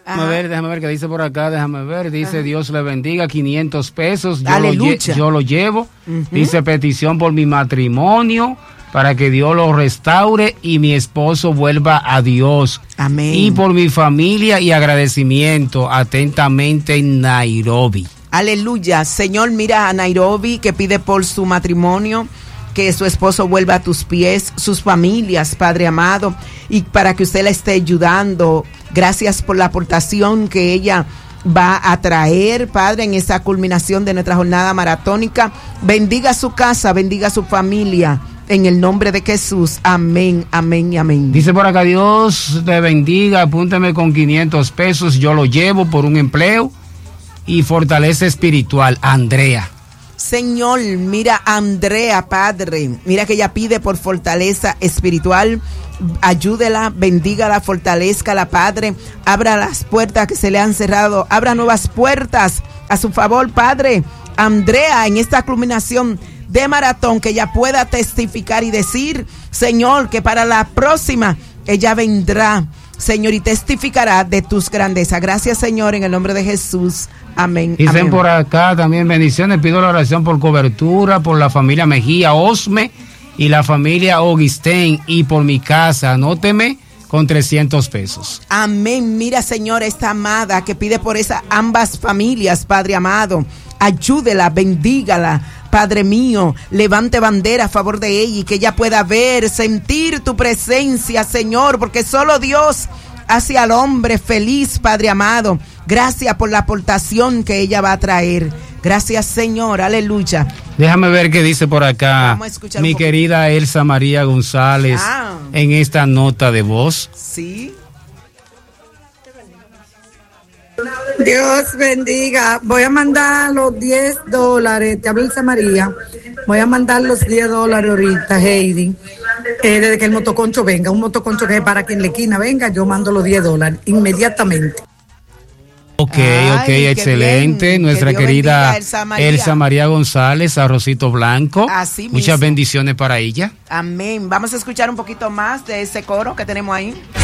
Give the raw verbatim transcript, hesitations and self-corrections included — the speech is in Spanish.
Déjame ver, déjame ver qué dice por acá, déjame ver, dice Ajá. Dios le bendiga, quinientos pesos, yo, Aleluya. lo, yo lo llevo, uh-huh. Dice petición por mi matrimonio, para que Dios lo restaure y mi esposo vuelva a Dios. Amén. Y por mi familia y agradecimiento, atentamente en Nairobi. Aleluya. Señor, mira a Nairobi que pide por su matrimonio, que su esposo vuelva a tus pies, sus familias, Padre amado, y para que usted la esté ayudando. Gracias por la aportación que ella va a traer, Padre, en esa culminación de nuestra jornada maratónica. Bendiga su casa, bendiga su familia. En el nombre de Jesús, amén, amén y amén. Dice por acá, Dios te bendiga, apúntame con quinientos pesos, yo lo llevo por un empleo y fortaleza espiritual, Andrea. Señor, mira a Andrea, Padre, mira que ella pide por fortaleza espiritual, ayúdela, bendígala, fortalezcala, Padre, abra las puertas que se le han cerrado, abra nuevas puertas a su favor, Padre. Andrea, en esta culminación de maratón, que ella pueda testificar y decir, Señor, que para la próxima ella vendrá, Señor, y testificará de tus grandezas. Gracias, Señor, en el nombre de Jesús. Amén. Dicen amén. Por acá también bendiciones, pido la oración por cobertura, por la familia Mejía Osme y la familia Augustín y por mi casa, anóteme con trescientos pesos. Amén. Mira, Señor, esta amada que pide por esas ambas familias, Padre amado, ayúdela, bendígala, Padre mío, levante bandera a favor de ella y que ella pueda ver, sentir tu presencia, Señor, porque solo Dios hace al hombre feliz, Padre amado. Gracias por la aportación que ella va a traer. Gracias, Señor, aleluya. Déjame ver qué dice por acá mi querida Elsa María González ah. en esta nota de voz. Sí. Dios bendiga. Voy a mandar los diez dólares. Te habla Elsa María. Voy a mandar los diez dólares ahorita, Heidi. Eh, desde que el motoconcho venga. Un motoconcho que es para quien le quina venga, yo mando los diez dólares inmediatamente. Ok, Ay, ok, excelente. Bien. Nuestra que querida Elsa María. Elsa María González, Arrocito Blanco. Así Muchas mismo. bendiciones para ella. Amén. Vamos a escuchar un poquito más de ese coro que tenemos ahí.